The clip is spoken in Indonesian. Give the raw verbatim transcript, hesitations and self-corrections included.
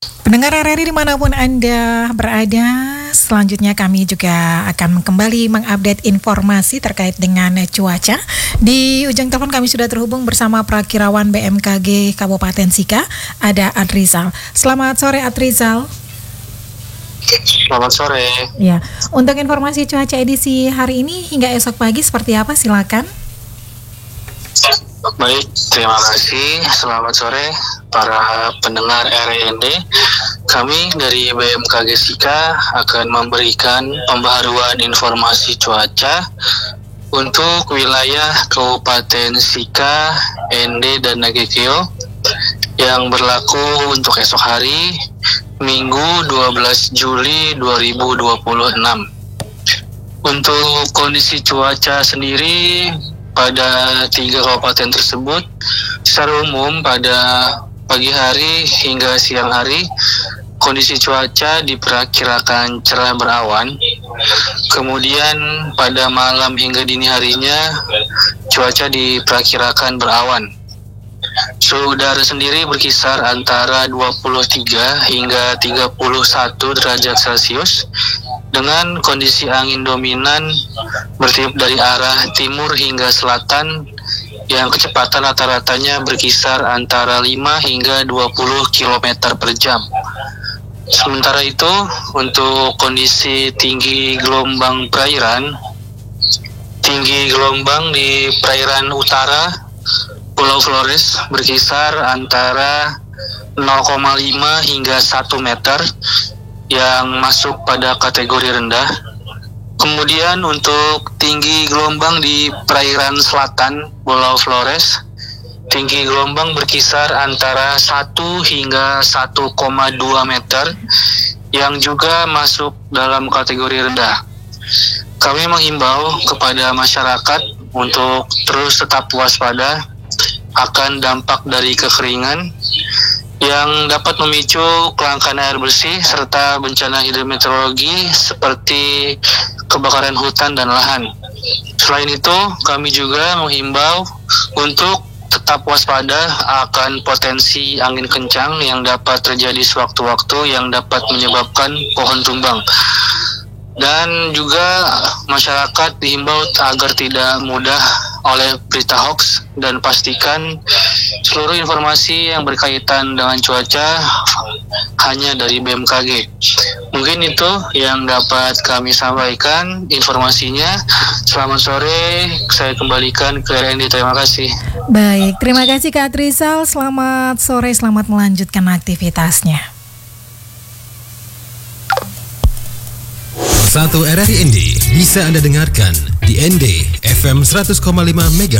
Pendengar R R I dimanapun Anda berada, selanjutnya kami juga akan kembali mengupdate informasi terkait dengan cuaca. Di ujung telepon kami sudah terhubung bersama Prakirawan B M K G Kabupaten Sika, ada Adrizal. Selamat sore Adrizal. Selamat sore. Ya, untuk informasi cuaca edisi hari ini hingga esok pagi seperti apa? Silakan. Baik, terima kasih. Selamat sore para pendengar R R I N D. Kami dari B M K G Sika akan memberikan pembaharuan informasi cuaca untuk wilayah Kabupaten Sika, N D, dan Nagekeo yang berlaku untuk esok hari Minggu dua belas Juli dua ribu dua puluh enam. Untuk kondisi cuaca sendiri pada tiga kabupaten tersebut, secara umum pada pagi hari hingga siang hari kondisi cuaca diperkirakan cerah berawan. Kemudian pada malam hingga dini harinya cuaca diperkirakan berawan. Suhu udara sendiri berkisar antara dua puluh tiga hingga tiga puluh satu derajat Celcius dengan kondisi angin dominan bertiup dari arah timur hingga selatan yang kecepatan rata-ratanya berkisar antara lima hingga dua puluh kilometer per jam. Sementara itu, untuk kondisi tinggi gelombang perairan, tinggi gelombang di perairan utara Pulau Flores berkisar antara nol koma lima hingga satu meter yang masuk pada kategori rendah. Kemudian untuk tinggi gelombang di perairan selatan Pulau Flores, tinggi gelombang berkisar antara satu hingga satu koma dua meter yang juga masuk dalam kategori rendah. Kami menghimbau kepada masyarakat untuk terus tetap waspada akan dampak dari kekeringan yang dapat memicu kelangkaan air bersih serta bencana hidrometeorologi seperti kebakaran hutan dan lahan. Selain itu, kami juga menghimbau untuk tetap waspada akan potensi angin kencang yang dapat terjadi sewaktu-waktu yang dapat menyebabkan pohon tumbang. Dan juga masyarakat dihimbau agar tidak mudah oleh berita hoax dan pastikan seluruh informasi yang berkaitan dengan cuaca hanya dari B M K G. Mungkin itu yang dapat kami sampaikan informasinya. Selamat sore, saya kembalikan ke R R I N D. Terima kasih. Baik, terima kasih Kak Adrizal. Selamat sore, selamat melanjutkan aktivitasnya. Satu R R I N D bisa Anda dengarkan di N D F M seratus koma lima MHz